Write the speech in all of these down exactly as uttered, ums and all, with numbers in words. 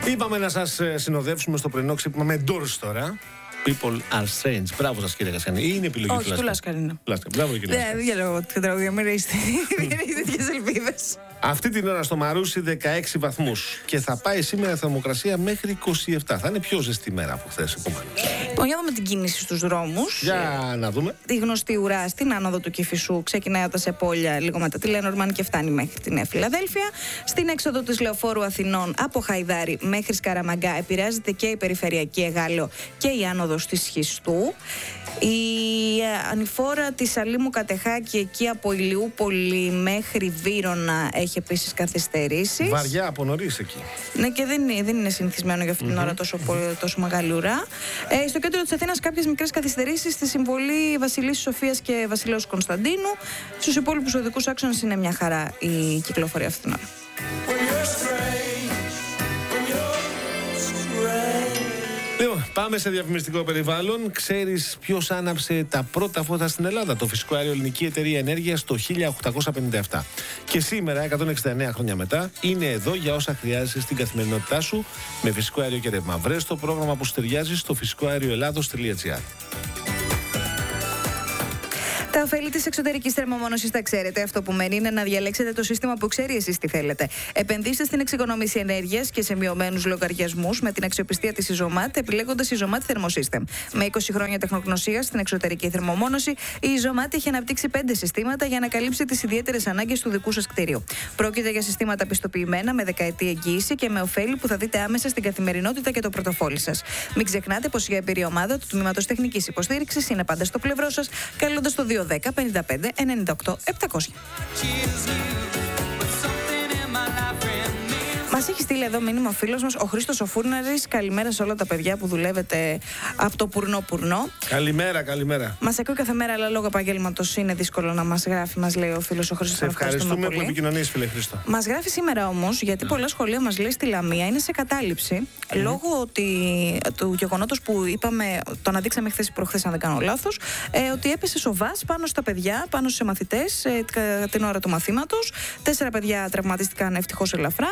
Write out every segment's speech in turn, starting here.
Είπαμε να σας συνοδεύσουμε στο πρωινό ξύπνημα με Doors τώρα. People are strange. Μπράβο σας, κύριε Κασιανή. Ή είναι επιλογή του Λάσκα? Όχι, του Λάσκα. Μπράβο, κύριε Λάσκα. Δεν διαλέγω την τραγουδία, μην έχετε τέτοιες ελπίδες. Αυτή την ώρα στο Μαρούσι δεκαέξι βαθμούς. Και θα πάει σήμερα η θερμοκρασία μέχρι είκοσι επτά. Θα είναι πιο ζεστή μέρα από χθες, επομένως. Λοιπόν, για να δούμε την κίνηση στους δρόμους. Για να δούμε. Τη γνωστή ουρά στην άνοδο του Κηφισού ξεκινάει από τα Σεπόλια λίγο μετά τη Λένορμαν και φτάνει μέχρι τη Νέα Φιλαδέλφια. Στην έξοδο της Λεωφόρου Αθηνών από Χαϊδάρη μέχρι Σκαραμαγκά επηρεάζεται και η περιφερειακή Εγάλεο και η άνοδος της Σχιστού. Η ανηφόρα της Αλήμου Κατεχάκη εκεί από Ηλιούπολη μέχρι Βύρωνα έχει επίσης καθυστερήσει. Βαριά από νωρίς εκεί. Ναι, και δεν είναι, δεν είναι συνηθισμένο για αυτή την mm-hmm. ώρα τόσο, τόσο μεγάλη ουρά. Ε, στο κέντρο της Αθήνας κάποιες μικρές καθυστερήσεις στη συμβολή Βασιλής Σοφίας και Βασιλέως Κωνσταντίνου. Στους υπόλοιπους οδικούς άξονες είναι μια χαρά η κυκλοφορία αυτή την ώρα. Λοιπόν, πάμε σε διαφημιστικό περιβάλλον. Ξέρεις ποιος άναψε τα πρώτα φώτα στην Ελλάδα? Το Φυσικό Αέριο Ελληνική Εταιρεία Ενέργειας το χίλια οκτακόσια πενήντα επτά. Και σήμερα, εκατόν εξήντα εννέα χρόνια μετά, είναι εδώ για όσα χρειάζεσαι στην καθημερινότητά σου με φυσικό αέριο και ρεύμα. Βρες το πρόγραμμα που σου ταιριάζει στο φυσικό αέριο ελλάδος τελεία τζι άρ. Τα ωφέλη της εξωτερικής θερμομόνωσης τα ξέρετε. Αυτό που μένει είναι να διαλέξετε το σύστημα που ξέρει εσείς τι θέλετε. Επενδύστε στην εξοικονόμηση ενέργειας και σε μειωμένους λογαριασμούς με την αξιοπιστία της Ιζωμάτ, επιλέγοντας Ιζωμάτ Thermosystem. Με είκοσι χρόνια τεχνογνωσία στην εξωτερική θερμομόνωση, η Ιζωμάτ έχει αναπτύξει πέντε συστήματα για να καλύψει τις ιδιαίτερες ανάγκες του δικού σας κτίριου. Πρόκειται για συστήματα πιστοποιημένα με δεκαετή εγγύηση και με ωφέλη που θα δείτε άμεσα στην καθημερινότητα και το πορτοφόλι σας. Μην ξεχνάτε πως η εμπειρή ομάδα του Τμήματος Τεχνικής Υποστήριξης είναι πάντα στο πλευρό σας, καλώντας το δύο δέκα πενήντα πέντε ενενήντα οκτώ επτακόσια. Μας έχει στείλει εδώ μήνυμα ο φίλος μας, ο Χρήστος ο Φούρναρης. Καλημέρα σε όλα τα παιδιά που δουλεύετε από το πουρνό-πουρνό. Καλημέρα, καλημέρα. Μας ακούει κάθε μέρα, αλλά λόγω επαγγέλματος είναι δύσκολο να μας γράφει, μας λέει ο φίλος ο Χρήστος. Σε ευχαριστούμε που επικοινωνείς, φίλε Χρήστο. Μας γράφει σήμερα όμως, γιατί mm. πολλά σχολεία μας λέει στη Λαμία είναι σε κατάληψη, mm. λόγω ότι, του γεγονότος που είπαμε, το αναδείξαμε χθες ή προχθές, αν δεν κάνω λάθος, ε, ότι έπεσε σοβάς πάνω στα παιδιά, πάνω σε μαθητές ε, την ώρα του μαθήματος. Τέσσερα παιδιά τραυματίστηκαν ευτυχώς ελαφρά.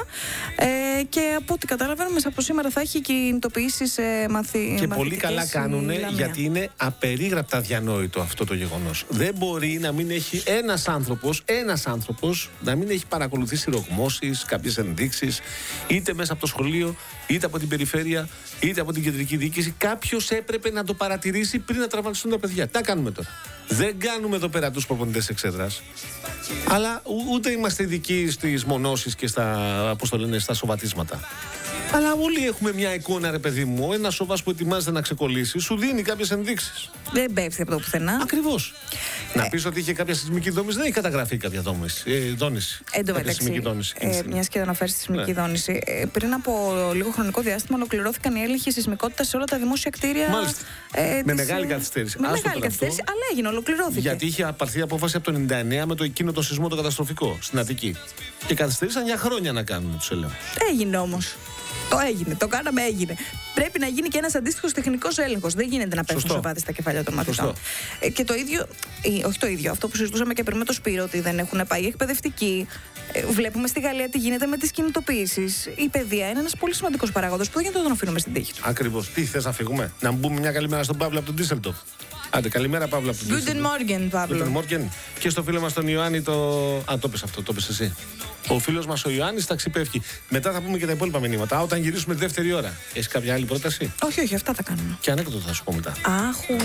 Ε, και από ό,τι καταλαβαίνουμε, από σήμερα θα έχει κινητοποιήσεις ε, μαθη... Και πολύ καλά κάνουν, γιατί είναι απερίγραπτα διανόητο αυτό το γεγονός. Δεν μπορεί να μην έχει ένας άνθρωπος, ένας άνθρωπος να μην έχει παρακολουθήσει ρογμώσεις, κάποιες ενδείξεις, είτε μέσα από το σχολείο, είτε από την περιφέρεια, είτε από την κεντρική διοίκηση. Κάποιος έπρεπε να το παρατηρήσει πριν να τραυματιστούν τα παιδιά. Τα κάνουμε τώρα. Δεν κάνουμε εδώ πέρα τους προπονητές εξέδρας. Αλλά ούτε είμαστε ειδικοί στις μονώσεις και στα, πώς το λένε, στα σοβατίσματα. Αλλά όλοι έχουμε μια εικόνα, ρε παιδί μου. Ένα σοβάς που ετοιμάζεται να ξεκολλήσει σου δίνει κάποιες ενδείξεις. Δεν πέφτει από το πουθενά. Ακριβώς. Ε, να πεις ότι είχε κάποια σεισμική δόμηση, δεν έχει καταγραφεί κάποια δόμηση. Ε, δόνηση. Εν τω μεταξύ, ε, μια και αναφέρει στη σεισμική ναι. δόνηση, ε, πριν από λίγο χρονικό διάστημα ολοκληρώθηκαν οι έλεγχοι σεισμικότητα σε όλα τα δημόσια κτίρια. Μάλιστα. Ε, με της, μεγάλη καθυστέρηση. Με μεγάλη καθυστέρηση, αυτό, αλλά έγινε, ολοκληρώθηκε. Γιατί είχε πάρθει απόφαση από το ενενήντα εννέα με το εκείνο το σεισμό το καταστροφικό στην Αττική. Και καθυστέρησαν για χρόνια να κάνουν τους ελέγχους. Έγινε όμως. Το έγινε, το κάναμε, έγινε. Πρέπει να γίνει και ένας αντίστοιχος τεχνικός έλεγχος. Δεν γίνεται να πέφτουν σοβάτι στα κεφάλια των μαθητών. Ε, και το ίδιο, ε, όχι το ίδιο, αυτό που συζητούσαμε και πριν με το Σπύρο, ότι δεν έχουν πάει εκπαιδευτικοί. Ε, βλέπουμε στη Γαλλία τι γίνεται με τις κινητοποιήσεις. Η παιδεία είναι ένας πολύ σημαντικός παράγοντας που δεν γίνεται να τον αφήνουμε στην τύχη του. Ακριβώς. Τι θες να φύγουμε, να μπούμε μια καλημέρα στον Παύλο από τον Ντίσσελντορφ. Άντε, καλημέρα Παύλο από τον Ντίσσελντορφ. Guten Morgen, Παύλο. Guten Morgen. Και στο φίλο μας τον Ιωάννη το. Α, το πες αυτό, το πες εσύ. Ο φίλος μας ο Ιωάννης ταξιπεύχει. Μετά θα πούμε και τα υπόλοιπα μηνύματα. Όταν γυρίσουμε τη δεύτερη ώρα. Έχεις κάποια άλλη πρόταση? Όχι, όχι, αυτά θα κάνουμε. Και ανέκδοτο θα σου πω μετά. Άχου.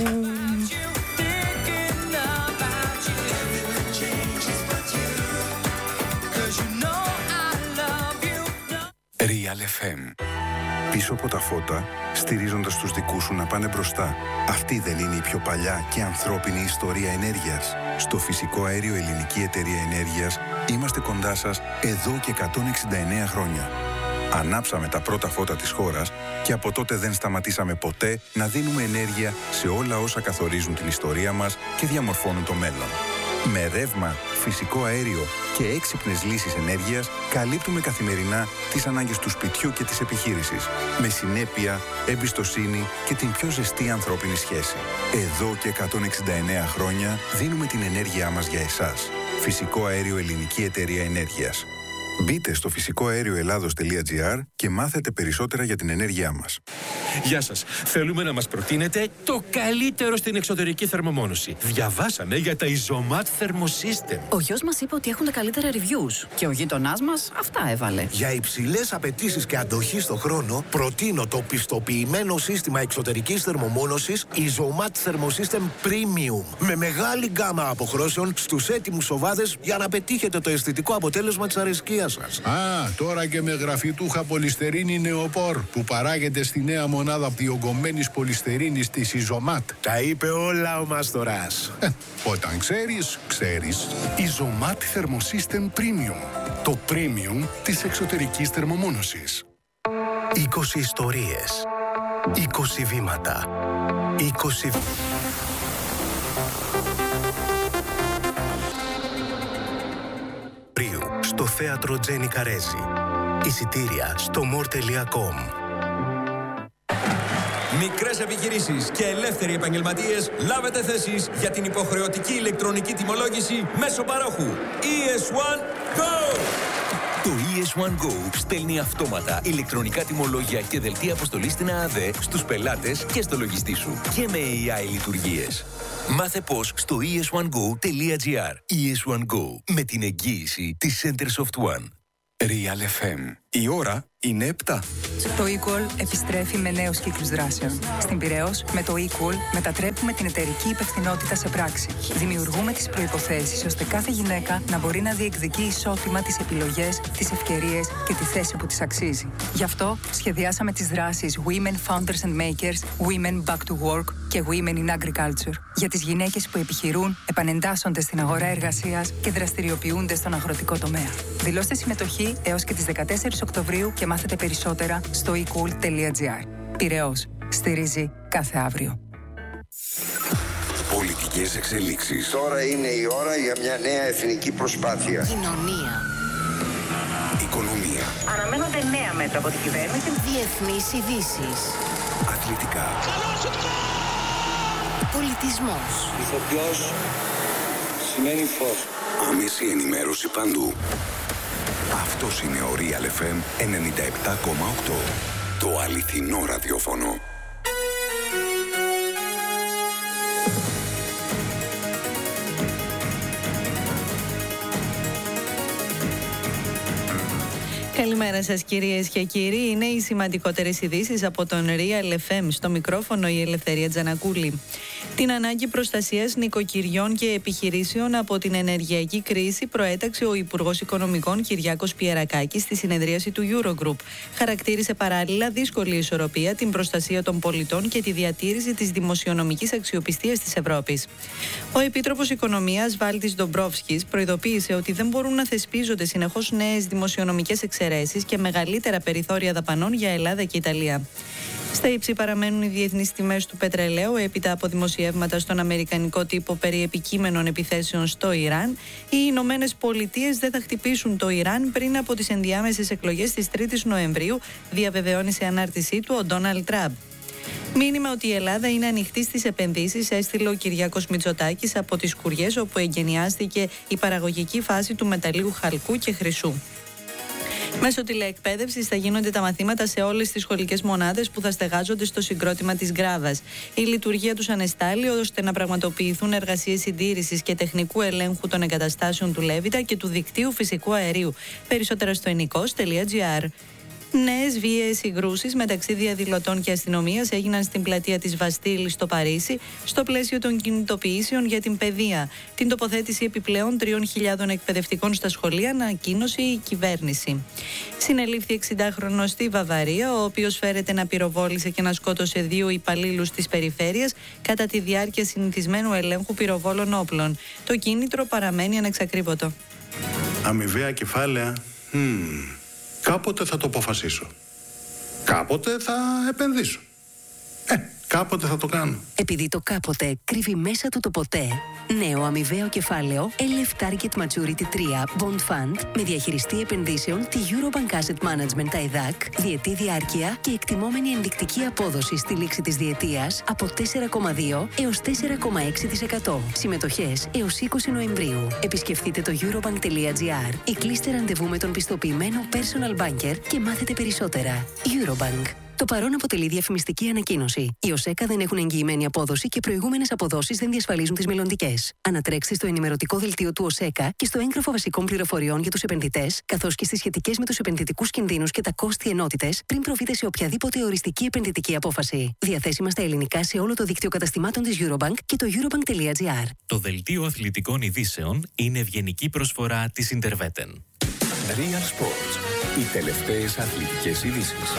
Real εφ εμ. Πίσω από τα φώτα, στηρίζοντας τους δικούς σου να πάνε μπροστά. Αυτή δεν είναι η πιο παλιά και ανθρώπινη ιστορία ενέργειας? Στο Φυσικό Αέριο Ελληνική Εταιρεία Ενέργειας είμαστε κοντά σας εδώ και εκατόν εξήντα εννέα χρόνια. Ανάψαμε τα πρώτα φώτα της χώρας και από τότε δεν σταματήσαμε ποτέ να δίνουμε ενέργεια σε όλα όσα καθορίζουν την ιστορία μας και διαμορφώνουν το μέλλον. Με ρεύμα, φυσικό αέριο και έξυπνες λύσεις ενέργειας καλύπτουμε καθημερινά τις ανάγκες του σπιτιού και της επιχείρησης. Με συνέπεια, εμπιστοσύνη και την πιο ζεστή ανθρώπινη σχέση. Εδώ και εκατόν εξήντα εννέα χρόνια δίνουμε την ενέργειά μας για εσάς. Φυσικό Αέριο Ελληνική Εταιρεία Ενέργειας. Μπείτε στο φυσικό αέριο ελλάδος τελεία τζι άρ και μάθετε περισσότερα για την ενέργειά μας. Γεια σας. Θέλουμε να μας προτείνετε το καλύτερο στην εξωτερική θερμομόνωση. Διαβάσαμε για τα Isomat Thermosystem. Ο γιος μας είπε ότι έχουν τα καλύτερα reviews και ο γείτονάς μας αυτά έβαλε. Για υψηλές απαιτήσεις και αντοχή στο χρόνο, προτείνω το πιστοποιημένο σύστημα εξωτερικής θερμομόνωσης Isomat Thermosystem Premium. Με μεγάλη γκάμα αποχρώσεων στους έτοιμους οβάδες για να πετύχετε το αισθητικό αποτέλεσμα της αρεσκίας σας. Α, τώρα και με γραφιτούχα πολυστερίνη νεοπόρ που παράγεται στη νέα μονάδα διογκωμένης πολυστερίνης της Isomat. Τα είπε όλα ο Μάστορας. Ε, όταν ξέρεις, ξέρεις. Isomat Thermosystem Premium. Το premium της εξωτερικής θερμομόνωσης. είκοσι ιστορίες. είκοσι βήματα. είκοσι... στο θέατρο Τζένι Καρέζη. Εισιτήρια στο more τελεία com. Μικρές επιχειρήσεις και ελεύθεροι επαγγελματίες, λάβετε θέσεις για την υποχρεωτική ηλεκτρονική τιμολόγηση μέσω παρόχου. ι ες ουάν Go! Το ι ες ουάν Go στέλνει αυτόματα ηλεκτρονικά τιμολόγια και δελτία αποστολής στην ΑΑΔΕ στους πελάτες και στο λογιστή σου και με έι άι λειτουργίες. Μάθε πώς στο ι ες ουάν γκο τελεία τζι άρ. ι ες ουάν Go, με την εγγύηση της Centersoft One. Real εφ εμ. Η ώρα είναι επτά. Το Equal επιστρέφει με νέους κύκλους δράσεων. Στην Πειραιώς, με το Equal μετατρέπουμε την εταιρική υπευθυνότητα σε πράξη. Δημιουργούμε τις προϋποθέσεις ώστε κάθε γυναίκα να μπορεί να διεκδικεί ισότιμα τις επιλογές, τις ευκαιρίες και τη θέση που της αξίζει. Γι' αυτό σχεδιάσαμε τις δράσεις Women Founders and Makers, Women Back to Work και Women in Agriculture για τις γυναίκες που επιχειρούν, επανεντάσσονται στην αγορά εργασίας και δραστηριοποιούνται στον αγροτικό τομέα. Δηλώστε συμμετοχή έως και τις δεκατέσσερις Οκτωβρίου και μάθετε περισσότερα στο e cool τελεία τζι άρ. Πειραιώς. Στηρίζει κάθε αύριο. Πολιτικές εξελίξεις. Τώρα είναι η ώρα για μια νέα εθνική προσπάθεια. Κοινωνία. Οικονομία. Αναμένονται νέα μέτρα από την κυβέρνηση. Διεθνείς ειδήσεις. Αθλητικά. Πολιτισμός. Ηθοποιός σημαίνει φως. Άμεση ενημέρωση παντού. Αυτός είναι ο Real εφ εμ ενενήντα επτά κόμμα οκτώ. Το αληθινό ραδιόφωνο. Καλημέρα σας κυρίες και κύριοι. Είναι οι σημαντικότερες ειδήσεις από τον Real εφ εμ. Στο μικρόφωνο η Ελευθερία Τζανακούλη. Την ανάγκη προστασίας νοικοκυριών και επιχειρήσεων από την ενεργειακή κρίση προέταξε ο Υπουργός Οικονομικών Κυριάκος Πιερακάκης στη συνεδρίαση του Eurogroup. Χαρακτήρισε παράλληλα δύσκολη ισορροπία την προστασία των πολιτών και τη διατήρηση της δημοσιονομικής αξιοπιστίας της Ευρώπης. Ο Επίτροπος Οικονομίας Βάλτης Ντομπρόφσκης προειδοποίησε ότι δεν μπορούν να θεσπίζονται συνεχώς νέες δημοσιονομικές εξαιρέσεις και μεγαλύτερα περιθώρια δαπανών για Ελλάδα και Ιταλία. Στα ύψη παραμένουν οι διεθνείς τιμές του πετρελαίου έπειτα από δημοσιεύματα στον αμερικανικό τύπο περί επικείμενων επιθέσεων στο Ιράν. Οι Ηνωμένες Πολιτείες δεν θα χτυπήσουν το Ιράν πριν από τις ενδιάμεσες εκλογές της τρίτης Νοεμβρίου, διαβεβαιώνει σε ανάρτησή του ο Ντόναλντ Τραμπ. Μήνυμα ότι η Ελλάδα είναι ανοιχτή στις επενδύσεις έστειλε ο Κυριάκος Μητσοτάκης από τις Κουριές, όπου εγκαινιάστηκε η παραγωγική φάση του μεταλλίου χαλκού και χρυσού. Μέσω τηλεεκπαίδευσης θα γίνονται τα μαθήματα σε όλες τις σχολικές μονάδες που θα στεγάζονται στο συγκρότημα της Γκράβας. Η λειτουργία τους ανεστάλλει ώστε να πραγματοποιηθούν εργασίες συντήρησης και τεχνικού ελέγχου των εγκαταστάσεων του Λέβητα και του δικτύου φυσικού αερίου. Περισσότερα στο ενικός τελεία τζι άρ. Νέες βίαιες συγκρούσεις μεταξύ διαδηλωτών και αστυνομίας έγιναν στην πλατεία της Βαστίλης στο Παρίσι, στο πλαίσιο των κινητοποιήσεων για την παιδεία. Την τοποθέτηση επιπλέον τριών χιλιάδων εκπαιδευτικών στα σχολεία ανακοίνωσε η κυβέρνηση. Συνελήφθη εξηντάχρονος στη Βαβαρία, ο οποίος φέρεται να πυροβόλησε και να σκότωσε δύο υπαλλήλους της περιφέρειας κατά τη διάρκεια συνηθισμένου ελέγχου πυροβόλων όπλων. Το κίνητρο παραμένει ανεξακρίβωτο. Αμοιβαία κεφάλαια. Hmm. Κάποτε θα το αποφασίσω. Κάποτε θα επενδύσω. Ε, Κάποτε θα το κάνω. Επειδή το κάποτε κρύβει μέσα του το ποτέ. Νέο αμοιβαίο κεφάλαιο Ελ Εφ Target Maturity τρία Bond Fund με διαχειριστή επενδύσεων τη Eurobank Asset Management τα ΕΔΑΚ, διετή διάρκεια και εκτιμόμενη ενδεικτική απόδοση στη λήξη της διετίας από τέσσερα κόμμα δύο έως τέσσερα κόμμα έξι τοις εκατό. Συμμετοχές έως είκοσι Νοεμβρίου. Επισκεφτείτε το eurobank τελεία gr ή κλείστε ραντεβού με τον πιστοποιημένο personal banker και μάθετε περισσότερα. Eurobank. Το παρόν αποτελεί διαφημιστική ανακοίνωση. Οι ΟΣΕΚΑ δεν έχουν εγγυημένη απόδοση και προηγούμενες αποδόσεις δεν διασφαλίζουν τις μελλοντικές. Ανατρέξτε στο ενημερωτικό δελτίο του ΟΣΕΚΑ και στο έγγραφο βασικών πληροφοριών για τους επενδυτές, καθώς και στις σχετικές με τους επενδυτικούς κινδύνους και τα κόστη ενότητες, πριν προβείτε σε οποιαδήποτε οριστική επενδυτική απόφαση. Διαθέσιμα στα ελληνικά σε όλο το δίκτυο καταστημάτων της Eurobank και το eurobank τελεία gr. Το δελτίο αθλητικών ειδήσεων είναι ευγενική προσφορά της Interveten. Real Sports. Οι τελευταίες αθλητικές ειδήσεις.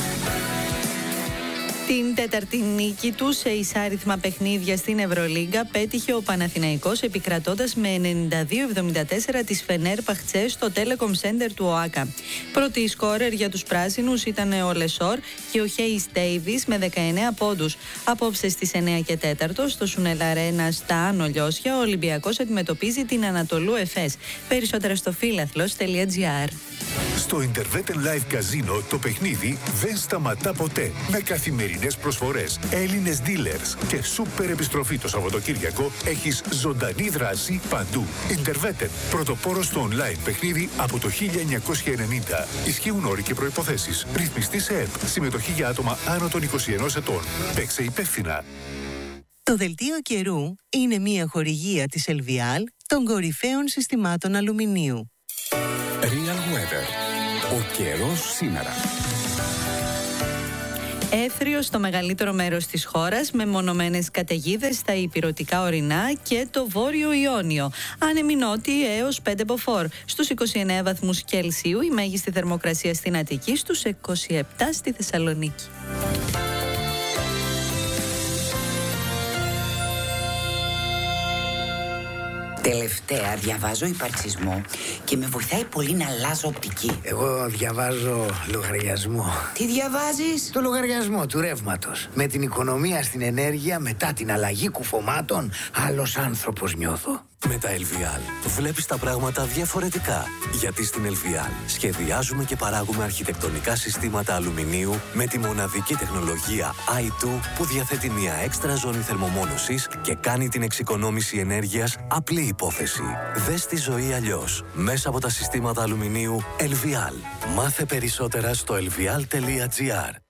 Την τέταρτη νίκη του σε εισάριθμα παιχνίδια στην Ευρωλίγκα πέτυχε ο Παναθηναϊκός επικρατώντας με ενενήντα δύο εβδομήντα τέσσερα της Φενέρ Παχτσέ στο Telecom Center του ΟΑΚΑ. Πρώτη σκόρερ για τους πράσινους ήταν ο Λεσόρ και ο Χέις Ντέιβις με δεκαεννέα πόντους. Απόψε στις εννέα και τέσσερα στο Σουνέλ Αρένα στα Άνω Λιώσια ο Ολυμπιακός αντιμετωπίζει την Ανατολού Εφές. Περισσότερα στο φίλαθλος τελεία τζι άρ. Στο Interveten Live Casino το παιχνίδι δεν σταματά ποτέ. Με καθημερινές προσφορές, Έλληνες dealers και σούπερ επιστροφή το Σαββατοκύριακο έχεις ζωντανή δράση παντού. Interveten, πρωτοπόρος στο online παιχνίδι από το χίλια εννιακόσια ενενήντα. Ισχύουν όροι και προϋποθέσεις. Ρυθμιστή σε ΕΠ. Συμμετοχή για άτομα άνω των είκοσι ενός ετών. Παίξε υπεύθυνα. Το δελτίο καιρού είναι μια χορηγία της Ελβιάλ των κορυφαίων συστημάτων αλουμινίου. Real Weather. Ο καιρός σήμερα. Έθριο στο μεγαλύτερο μέρος της χώρας με μονομένες καταιγίδες στα ηπειρωτικά ορεινά και το βόρειο Ιόνιο. Άνεμη νότιοι έως πέντε μποφόρ. Στους είκοσι εννέα βαθμούς Κελσίου η μέγιστη θερμοκρασία στην Αττική, στους είκοσι επτά στη Θεσσαλονίκη. Τελευταία διαβάζω υπαρξισμό και με βοηθάει πολύ να αλλάζω οπτική. Εγώ διαβάζω λογαριασμό. Τι διαβάζεις? Το λογαριασμό του ρεύματος. Με την οικονομία στην ενέργεια μετά την αλλαγή κουφωμάτων, άλλος άνθρωπος νιώθω. Με τα Ελβιάλ βλέπεις τα πράγματα διαφορετικά. Γιατί στην Ελβιάλ σχεδιάζουμε και παράγουμε αρχιτεκτονικά συστήματα αλουμινίου με τη μοναδική τεχνολογία άι δύο που διαθέτει μια έξτρα ζώνη θερμομόνωσης και κάνει την εξοικονόμηση ενέργειας απλή υπόθεση. Δες τη ζωή αλλιώς μέσα από τα συστήματα αλουμινίου Ελβιάλ. Μάθε περισσότερα στο ελβιάλ τελεία τζι άρ.